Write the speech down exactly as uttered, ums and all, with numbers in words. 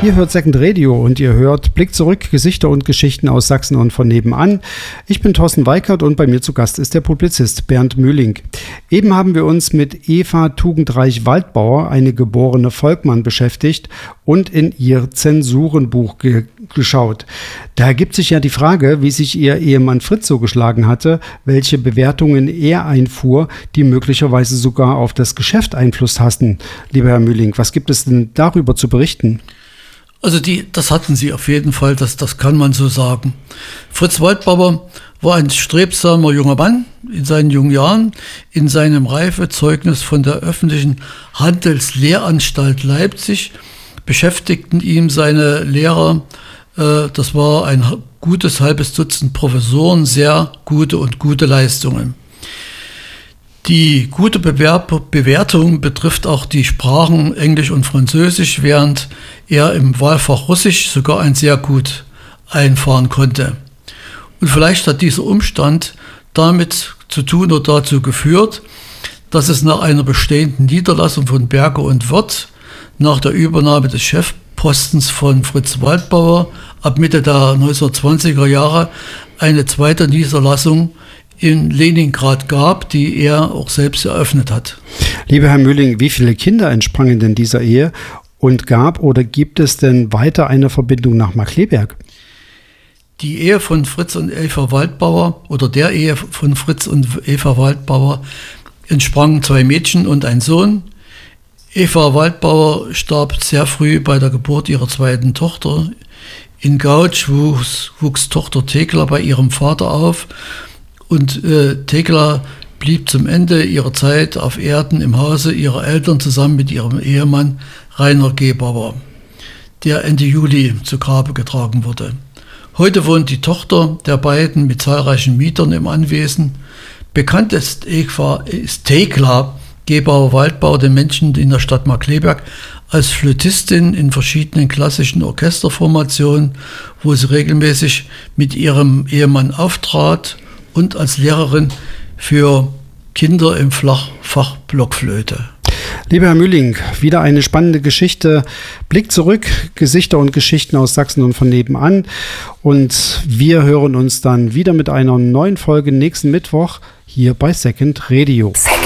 Ihr hört Second Radio und ihr hört Blick zurück, Gesichter und Geschichten aus Sachsen und von nebenan. Ich bin Thorsten Weikert und bei mir zu Gast ist der Publizist Bernd Mühling. Eben haben wir uns mit Eva Tugendreich-Waldbauer, eine geborene Volkmann, beschäftigt und in ihr Zensurenbuch ge- geschaut. Da ergibt sich ja die Frage, wie sich ihr Ehemann Fritz so geschlagen hatte, welche Bewertungen er einfuhr, die möglicherweise sogar auf das Geschäft Einfluss hatten. Lieber Herr Mühling, was gibt es denn darüber zu berichten? Also die, das hatten sie auf jeden Fall, das, das kann man so sagen. Fritz Waldbauer war ein strebsamer junger Mann in seinen jungen Jahren. In seinem Reifezeugnis von der öffentlichen Handelslehranstalt Leipzig beschäftigten ihm seine Lehrer, äh, das war ein gutes halbes Dutzend Professoren, sehr gute und gute Leistungen. Die gute Bewerb- Bewertung betrifft auch die Sprachen Englisch und Französisch, während er im Wahlfach Russisch sogar ein sehr gut einfahren konnte. Und vielleicht hat dieser Umstand damit zu tun oder dazu geführt, dass es nach einer bestehenden Niederlassung von Berger und Wirth, nach der Übernahme des Chefpostens von Fritz Waldbauer ab Mitte der neunzehnhundertzwanziger Jahre eine zweite Niederlassung in Leningrad gab, die er auch selbst eröffnet hat. Lieber Herr Mühling, wie viele Kinder entsprangen denn dieser Ehe und gab oder gibt es denn weiter eine Verbindung nach Markkleeberg? Die Ehe von Fritz und Eva Waldbauer oder der Ehe von Fritz und Eva Waldbauer entsprangen zwei Mädchen und ein Sohn. Eva Waldbauer starb sehr früh bei der Geburt ihrer zweiten Tochter. In Gautsch wuchs, wuchs Tochter Thekla bei ihrem Vater auf. Und äh, Thekla blieb zum Ende ihrer Zeit auf Erden im Hause ihrer Eltern zusammen mit ihrem Ehemann Rainer Gebauer, der Ende Juli zu Grabe getragen wurde. Heute wohnt die Tochter der beiden mit zahlreichen Mietern im Anwesen. Bekannt ist, Eva, ist Thekla Gebauer-Waldbauer den Menschen in der Stadt Markkleeberg als Flötistin in verschiedenen klassischen Orchesterformationen, wo sie regelmäßig mit ihrem Ehemann auftrat, und als Lehrerin für Kinder im Fach Blockflöte. Lieber Herr Mühling, wieder eine spannende Geschichte. Blick zurück, Gesichter und Geschichten aus Sachsen und von nebenan. Und wir hören uns dann wieder mit einer neuen Folge nächsten Mittwoch hier bei Second Radio.